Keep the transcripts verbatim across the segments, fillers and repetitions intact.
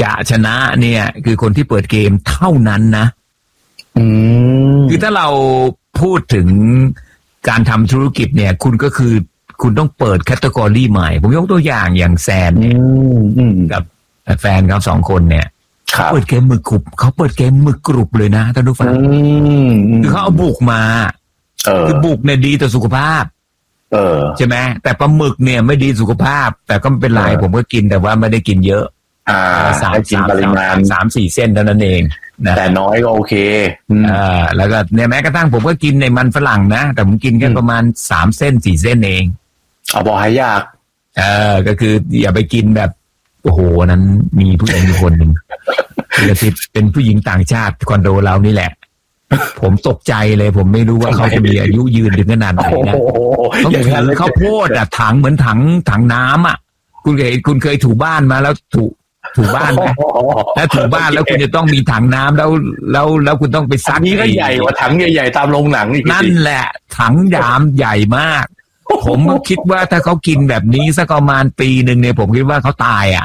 จะชนะเนี่ยคือคนที่เปิดเกมเท่านั้นนะอืมคือถ้าเราพูดถึงการทำธุรกิจเนี่ยคุณก็คือคุณต้องเปิดแคตตากรีใหม่ผมยกตัวอย่างอย่างแซนเนี่ยกับแฟนเขาสองคนเนี่ยเขาเปิดเกมหมึกกรุบเขาเปิดเกมหมึกกรุบเลยนะท่านผู้ฟังคือเขาเอาบุกมาคือบุกเนี่ยดีต่อสุขภาพเออใช่ไหมแต่ปลาหมึกเนี่ยไม่ดีสุขภาพแต่ก็ไม่เป็นไรผมก็กินแต่ว่าไม่ได้กินเยอะอ่าสามกินปริมาณสามสี่เส้นเท่านั้นเองนะแต่น้อยก็โอเคอ่าแล้วก็เนี่ยแม้กระทั่งผมก็กินในมันฝรั่งนะแต่ผมกินแค่ประมาณสามเส้นสี่เส้นเองเอาบอกให้ยากเออก็คืออย่าไปกินแบบโอ้โหนั้นมีผู้หญิงคนหนึ่งคือเป็นผู้หญิงต่างชาติคอนโดเรานี่แหละผมตกใจเลยผมไม่รู้ว่าเขาจะมีอายุยืนถึงขนาดไหนนะเขาถือข้าวโพดอะถังเหมือนถังถังน้ำอะคุณเคยคุณเคยถูบ้านมาแล้วถูถูบ้านไหมถ้าถูบ้านแล้วคุณจะต้องมีถังน้ำแล้วแล้วแล้วคุณต้องไปซักนี้ก็ใหญ่กว่าถังใหญ่ๆตามโรงหนังอีกนั่นแหละถังยามใหญ่มากผมคิดว่าถ้าเขากินแบบนี้สักประมาณปีหนึ่งเนี่ยผมคิดว่าเขาตายอ่ะ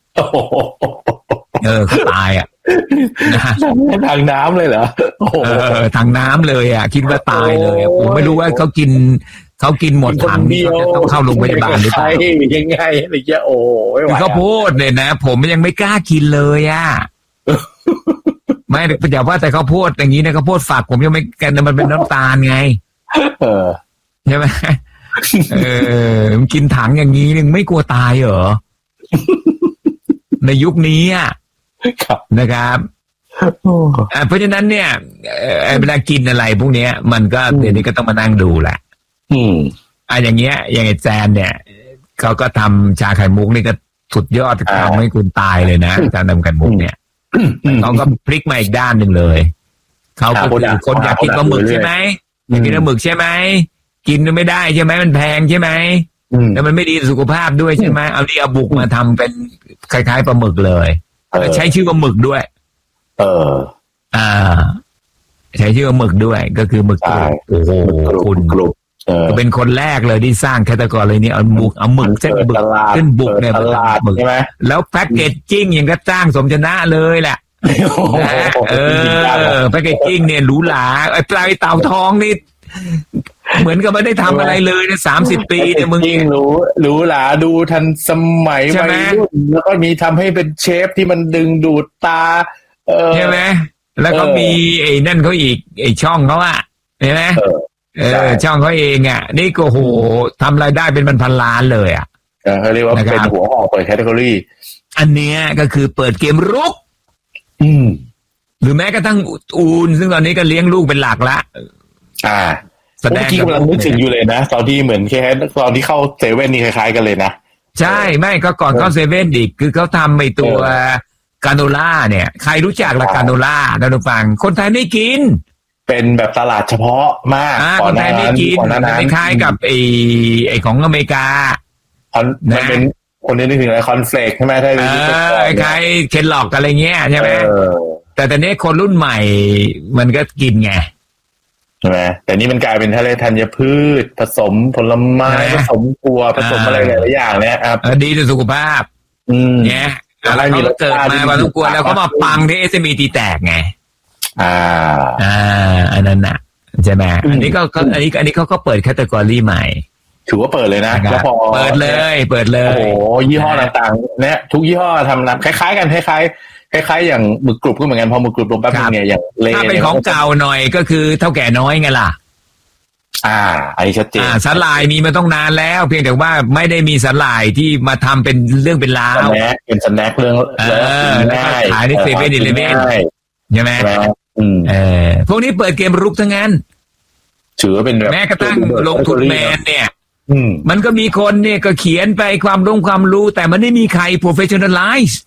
เออเขาตายอ่ะทางน้ำเลยเหรอเออทางน้ำเลยอ่ะคิดว่าตายเลยผมไม่รู้ว่าเขากินเขากินหมดถังนี้เขาจะต้องเข้าโรงพยาบาลหรือเปล่ายังไงอะไรเงี้ยโอ้คือเขาพูดเลยนะผมยังไม่กล้ากินเลยอ่ะไม่อย่าว่าแต่เขาพูดอย่างนี้นะเขาพูดฝากผมยังไม่กันมันเป็นน้ำตาลไงเออใช่ไหมเออมันกินถังอย่างนี้นึงไม่กลัวตายเหรอในยุคนี้อ่ะนะครับเพราะฉะนั้นเนี่ยเวลากินอะไรพวกนี้มันก็เดี๋ยวนี้ก็ต้องมานั่งดูแหละอืมอ่ะอย่างเงี้ยอย่างไอ้แจนเนี่ยเขาก็ทำชาไข่มุกนี่ก็สุดยอดทำให้คุณตายเลยนะการทำไข่มุกเนี่ยเขาก็พลิกมาอีกด้านหนึ่งเลยเขาก็คือคนอยากกินปลาหมึกใช่ไหมอยากกินปลาหมึกใช่ไหมกินไม่ได้ใช่ไหมมันแพงใช่ไหมแล้วมันไม่ดีสุขภาพด้วยใช่ไหมเอาที่เอาบุกมาทำเป็นคล้ายๆปลาหมึกเลยแล้วใช้ชื่อปลาหมึกด้วยเอออ่าใช้ชื่อปลาหมึกด้วยก็คือหมึกกรุบโอ้โหคุณก็เป็นคนแรกเลยที่สร้างแคตตากรีนี้เอาหมึกเอาหมึกเส้นหมึกขึ้นบุกเนี่ยเป็นหมึกแล้วแพ็กเกจจิ้งอย่างก็จ้างสมชนะเลยแหละเออแพ็กเกจจิ้งเนี่ยหรูหราไอ้ปลายเต่าทองนี่เหมือนกับไม่ได้ทำอะไรเลยนะสามสิบปีเนี่ยมึงยิ่งรู้รู้หลาดูทันสมัยวัยรุ่นแล้วก็มีทำให้เป็นเชฟที่มันดึงดูดตาใช่ไหมแล้วก็มีไอ้นั่นเขาอีกไอ้ช่องเขาอะเห็นไหมเออช่องเขาเองอ่ะนี่ก็โหทำรายได้เป็นพันล้านเลยอ่ะเขาเรียกว่าเป็นหัวหอกเปิดแคตตากรีอันเนี้ยก็คือเปิดเกมรุกอืมหรือแม้กระทั่งอูนซึ่งตอนนี้ก็เลี้ยงลูกเป็นหลักละอ่าแสดงที่กำลังนึกถึงอยู่เลยนะตอนที่เหมือนแค่ตอนที่เข้าเซเว่นนี่คล้ายๆกันเลยนะใช่ไม่ก็ก่อนเข้าเซเว่นอีกคือเขาทำไอ้ตัวกาโนล่าเนี่ยใครรู้จักละกาโนล่าท่านผู้ฟังคนไทยไม่กินเป็นแบบตลาดเฉพาะมากคนไทยไม่กินมันคล้ายกับไอ้ไอ้ของอเมริกามันเป็นคนนี้นึกถึงอะไรคอนเฟลกใช่ไหมถ้าเป็นคล้ายเคนหลอกอะไรเงี้ยใช่ไหมแต่ตอนนี้คนรุ่นใหม่มันก็กินไงใช่ไหมแต่นี่มันกลายเป็นทะเลธัญพืชผสมผลไม้ผสมกัวผสมอะไรหลายอย่างเนี่ยครับดีต่อสุขภาพเนี่ยแล้วเขาเกิดมาวันทุกกัวแล้วก็มาปังที่เอสเอ็มอีตีแตกไงอ่าอ่าอันนั้นน่ะใช่ไหมอันนี้ก็อันนี้อันนี้เขาก็เปิดแคตตากรีใหม่ถือว่าเปิดเลยนะแล้วพอเปิดเลยเปิดเลยโอ้โหยี่ห้อต่างๆเนี่ยทุกยี่ห้อทำน้ำคล้ายๆกันคล้ายๆคล้ายๆอย่างหมึกกรุบก็เหมือนกันพอหมึกกรุบลงแป๊บนึงเนี่ยอย่างเลถ้าเป็นของเก่าหน่อยก็คือเท่าแก่น้อยไงล่ะอ่าไอ้ชัดเจนอ่าสลายมีมาต้องนานแล้วเพียงแต่ว่าไม่ได้มีสลายที่มาทำเป็นเรื่องเป็นราวเป็นสแน็คเรื่องเออแล้วก็ขายในเซเว่นอีเลฟเว่นใช่ไหมเออพวกนี้เปิดเกมรุกทั้งนั้นถือว่าเป็นแม้กระทั่งลงทุนแมนเนี่ยมันก็มีคนเนี่ยก็เขียนไปความรู้ความรู้แต่มันไม่มีใคร professionalize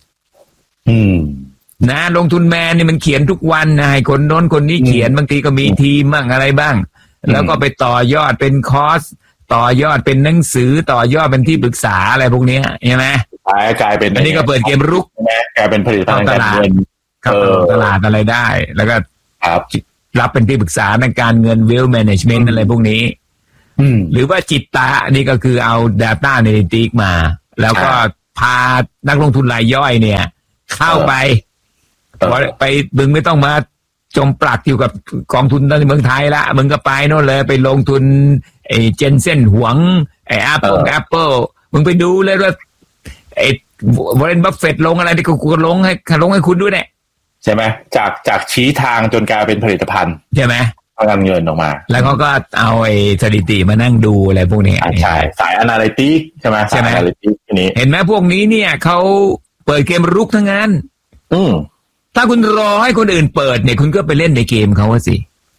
นะลงทุนแมนนี่มันเขียนทุกวันนะให้คนโน้นคนนี้เขียนบางทีก็มีทีมบ้างอะไรบ้างแล้วก็ไปต่อยอดเป็นคอร์สต่อยอดเป็นหนังสือต่อยอดเป็นที่ปรึกษาอะไรพวกนี้ใช่ไหมกลายเป็นอันนี้ก็เปิดเกมรุกกลายเป็นผลิตภัณฑ์การเงินเข้าตลาดอะไรได้แล้วก็รับเป็นที่ปรึกษาในการเงิน wealth management อะไรพวกนี้หรือว่าจิตตะนี่ก็คือเอา data analytics มาแล้วก็พานักลงทุนรายย่อยเนี่ยขเข้าไปไปมึงไม่ต้องมาจมปลักอยู่กับกองทุนในเมืองไทยละมึงก็ไปโน่นเลยไปลงทุนไอ้เจนเซ่นหวงไอ้แอปเปิลแอปเปิลมึงไปดูเลยว่าไอ้วอร์เรนบัฟเฟตต์ลงอะไรที่กูลงให้ลงให้คุณด้วยเนี่ยใช่ไหมจากจากชี้ทางจนกลายเป็นผลิตภัณฑ์ใช่ไหมเอาเงินออกมาแล้วเขาก็เอาไอ้สถิติมานั่งดูอะไรพวกนี้ใช่สาย analytics ใช่ไหมใช่ไหม analytics ทีนี้เห็นไหมพวกนี้เนี่ยเขาเปิดเกมรุกทั้งนั้นอืมถ้าคุณรอให้คนอื่นเปิดเนี่ยคุณก็ไปเล่นในเกมเขาสิ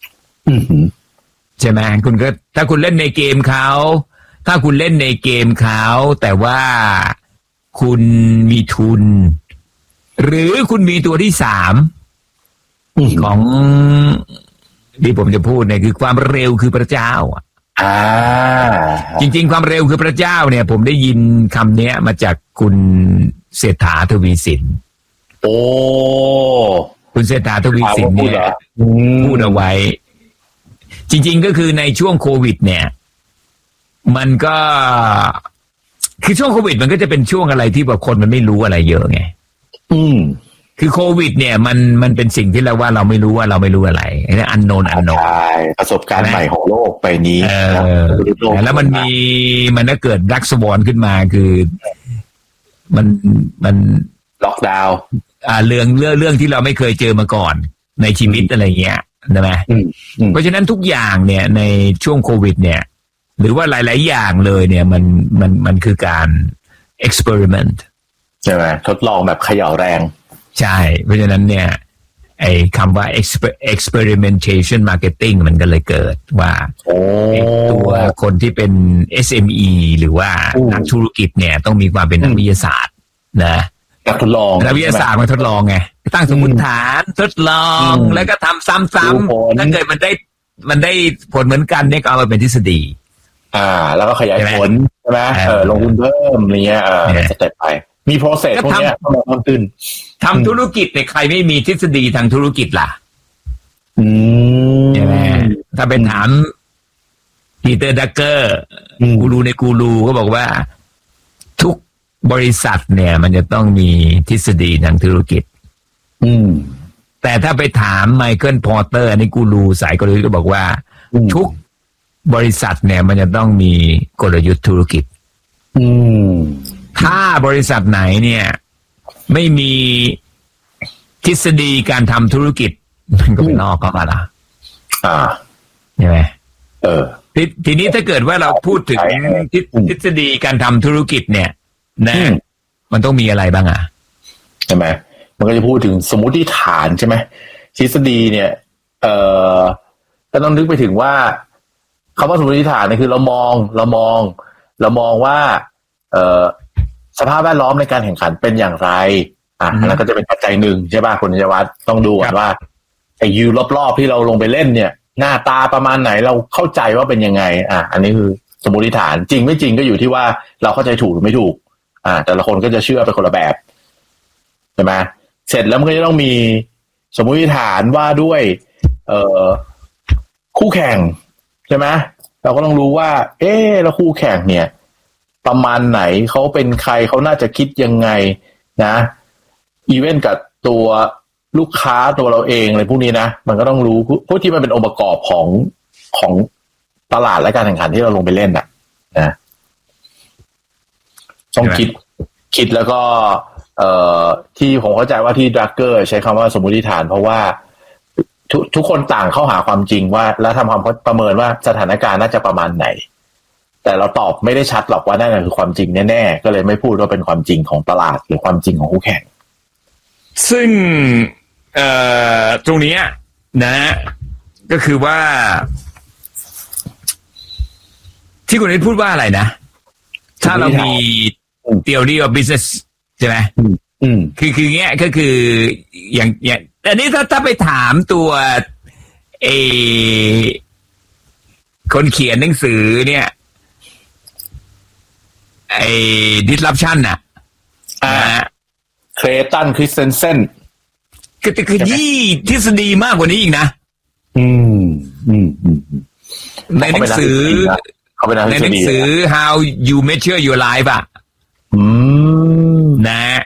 ใช่ไหมคุณก็ถ้าคุณเล่นในเกมเขาถ้าคุณเล่นในเกมเขาแต่ว่าคุณมีทุนหรือคุณมีตัวที่สามของที่ผมจะพูดเนี่ยคือความเร็วคือพระเจ้าอ่าจริงๆความเร็วคือพระเจ้าเนี่ยผมได้ยินคำนี้มาจากคุณเศรษฐาทวีสินโอ้คุณเศรษฐาทวีสินเนี่ยพูดเอาไว้จริงๆก็คือในช่วงโควิดเนี่ยมันก็คือช่วงโควิดมันก็จะเป็นช่วงอะไรที่แบบคนมันไม่รู้อะไรเยอะไงอืมคือโควิดเนี่ยมันมันเป็นสิ่งที่เราว่าเราไม่รู้ว่าเราไม่รู้อะไรนี่อันโนนอันโนนใช่ประสบการณ์ใหม่ของโลกไปนี้แล้วมันมีมันก็เกิดแบล็กสวอนขึ้นมาคือมันมันล็อกดาวน์อ่าเรื่องเรื่องเรื่องที่เราไม่เคยเจอมาก่อนในชีวิตอะไรเงี้ยใช่ไหมเพราะฉะนั้นทุกอย่างเนี่ยในช่วงโควิดเนี่ยหรือว่าหลายๆอย่างเลยเนี่ยมันมันมันคือการ experiment ใช่ไหมทดลองแบบเขย่าแรงใช่เพราะฉะนั้นเนี่ยไอ้คำว่า experimentation marketing มันก็เลยเกิดว่าตัวคนที่เป็น เอส เอ็ม อี หรือว่านักธุรกิจเนี่ยต้องมีความเป็นนักวิทยาศาสตร์นะนักทดลองนักวิทยาศาสตร์มาทดลองไงตั้งสมมติฐานทดลองแล้วก็ทำซ้ำๆถ้าเกิดมันได้มันได้ผลเหมือนกันเนี่ยก็เอามาเป็นทฤษฎีอ่าแล้วก็ขยายผลใช่ไหมเออลงทุนเพิ่มอะไรเงี้ยเออสเต็ปไปมี process พวกนี้เข้ามาเพิ่มขึ้นทำธุรกิจเนี่ยใครไม่มีทฤษฎีทางธุรกิจล่ะอืมใช่ไหมถ้าเป็นถามปีเตอร์ดักเกอร์กูรูในกูรูก็บอกว่าทุกบริษัทเนี่ยมันจะต้องมีทฤษฎีทางธุรกิจอืมแต่ถ้าไปถามไมเคิลพอร์เตอร์อันนี้กูรูสายกลยุทธ์ก็บอกว่าทุกบริษัทเนี่ยมันจะต้องมีกลยุทธ์ธุรกิจอืมถ้าบริษัทไหนเนี่ยไม่มีทฤษฎีการทำธุรกิจมันก็ไปนอกเข้ามาละอ่าใช่ไหมเออททีนี้ถ้าเกิดว่าเราพูดถึงทฤษฎีการทำธุรกิจเนี่ยนะมันต้องมีอะไรบ้างอ่ะใช่ไหมมันก็จะพูดถึงสมมุติฐานใช่ไหมทฤษฎีเนี่ยเอ่อก็ต้องนึกไปถึงว่าคำว่าสมมติฐานเนี่ยคือเรามองเรามองเรามองว่าเอ่อสภาพแวดล้อมในการแข่งขันเป็นอย่างไรอ่ะแล้วก็จะเป็นปัจจัยหนึ่งใช่ป่ะคุณยวัฒน์ต้องดูก่อนว่าไอ้ยูรอบๆที่เราลงไปเล่นเนี่ยหน้าตาประมาณไหนเราเข้าใจว่าเป็นยังไงอ่ะอันนี้คือสมมติฐานจริงไม่จริงก็อยู่ที่ว่าเราเข้าใจถูกหรือไม่ถูกอ่าแต่ละคนก็จะเชื่อไปคนละแบบใช่ไหมเสร็จแล้วมันก็จะต้องมีสมมติฐานว่าด้วยเอ่อคู่แข่งใช่ไหมเราก็ต้องรู้ว่าเอ๊ะแล้วคู่แข่งเนี่ยประมาณไหนเขาเป็นใครเขาน่าจะคิดยังไงนะอีเวนต์กับตัวลูกค้าตัวเราเองอะไรพวกนี้นะมันก็ต้องรู้พวกที่มันเป็นองค์ประกอบของของตลาดและการแข่งขันที่เราลงไปเล่นน่ะนะต้องคิดคิดแล้วก็เอ่อที่ผมเข้าใจว่าที่ดรักเกอร์ใช้คำว่าสมมติฐานเพราะว่าทุกทุกคนต่างเข้าหาความจริงว่าแล้วทำความประเมินว่าสถานการณ์น่าจะประมาณไหนแต่เราตอบไม่ได้ชัดหรอกว่านั่นคือความจริงแน่ๆก็เลยไม่พูดว่าเป็นความจริงของตลาดหรือความจริงของคู่แข่งซึ่งเอ่อตรงนี้นะก็คือว่าที่คุณได้พูดว่าอะไรนะถ้าเรามี theory of business ใช่ไหมอืมคือคือเงี้ยก็คืออย่างอย่างอันนี้ถ้าถ้าไปถามตัวเอคนเขียนหนังสือเนี่ยไอ้ disruption น่ะอ่าเคลตันคริสเซนเซนคือคือยี่ทฤษฎีมากกว่านี้อีกนะอืมอืมอืมในหนังสือในหนังสือ how you measure your life อ่ะอืมนะ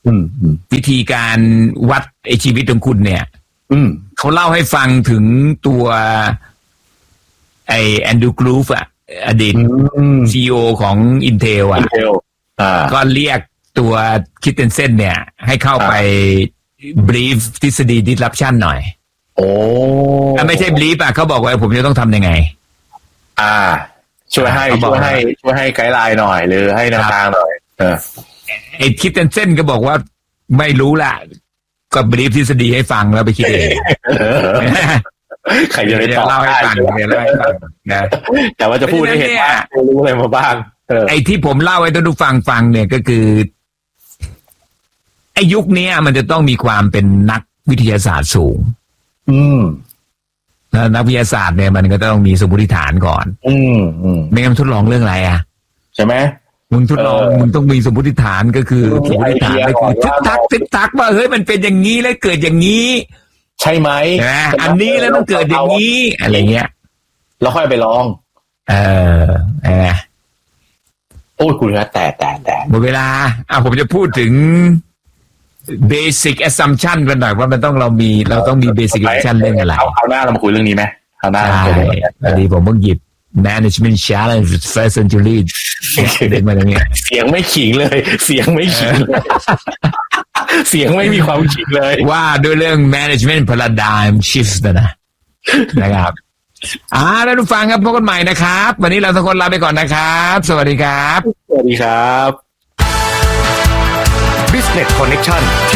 อืมอืมวิธีการวัดไอชีวิตของคุณเนี่ยอืมเขาเล่าให้ฟังถึงตัวไอแอนดรูว์กรูฟอะอดีตซีอีโอของ Intel อ่ะ Intel อ่าก็เรียกตัวคิดเทนเซนเนี่ย ให้เข้าไปบรีฟทฤษฎี disruption หน่อยโอ้ถ้าไม่ใช่บรีฟอ่ะเขาบอกว่าผมจะต้องทำยังไงอ่าช่วยให้ช่วยให้ช่วยให้ไกด์ไลน์หน่อยหรือให้แนวทางหน่อยเออไอ้คิดเทนเซนก็บอกว่าไม่รู้ละก็บรีฟทฤษฎีให้ฟังแล้วไปคิดเองใครจะไปตอบเล่าให้ฟังเนี่ยเล่าให้ฟังนะแต่ว่าจะพูดให้เห็นว่ารู้อะไรมาบ้างไอ้ที่ผมเล่าให้ท่านผู้ฟังฟังเนี่ยก็คือไอ้ยุคนี้มันจะต้องมีความเป็นนักวิทยาศาสตร์สูงอืมนักวิทยาศาสตร์เนี่ยมันก็ต้องมีสมมติฐานก่อนอืมอืมไม่งั้นทดลองเรื่องอะไรอ่ะใช่ไหมมึงทดลองมึงต้องมีสมมติฐานก็คือสมมติฐานก็คือทิศทักทิศทักว่าเฮ้ยมันเป็นอย่างนี้แล้วเกิดอย่างนี้ใช่ไหมอันนี้แล้วต้องเกิดอย่างนี้อะไรเงี้ยแล้วค่อยไปลองเออเออโอ้ยคุณนะแต่แต่แต่หมดเวลาอ่ะผมจะพูดถึง basic assumption กันหน่อยว่ามันต้องเรามีเราต้องมี basic assumption เรื่องอะไรเอาเอาหน้าเรามาคุยเรื่องนี้ไหมเอาหน้าใช่พอดีผมเพิ่งหยิบ management challenge first century เด็กมาตรงนี้เสียงไม่ขิงเลยเสียงไม่ขิงเลยเสียงไม่มีความขิงเลยว่าด้วยเรื่อง management paradigm shift นะนะครับอ่าท่านผู้ฟังครับพบกันใหม่นะครับวันนี้เราทุกคนลาไปก่อนนะครับสวัสดีครับสวัสดีครับ Business Connection